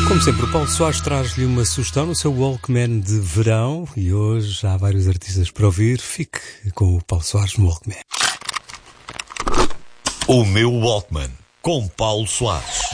Como sempre, o Paulo Soares traz-lhe uma sugestão no seu Walkman de verão e hoje há vários artistas para ouvir. Fique com o Paulo Soares no Walkman. O meu Walkman, com Paulo Soares.